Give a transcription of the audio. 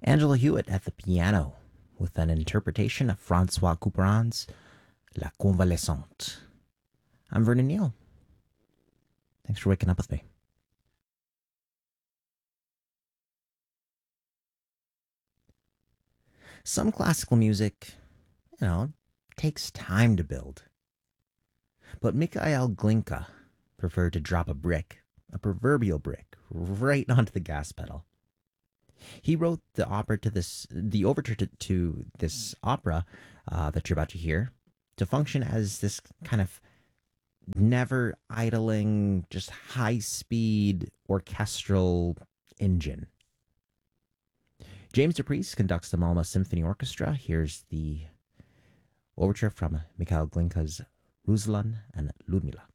Angela Hewitt at the piano with an interpretation of Francois Couperin's La Convalescente. I'm Vernon Neal. Thanks for waking up with me. Some classical music, takes time to build. But Mikhail Glinka preferred to drop a proverbial brick, right onto the gas pedal. He wrote the overture to this opera that you're about to hear to function as this kind of never idling, just high speed orchestral engine. James DePriest conducts the Malmö Symphony Orchestra. Here's the overture from Mikhail Glinka's Ruslan and Ludmila.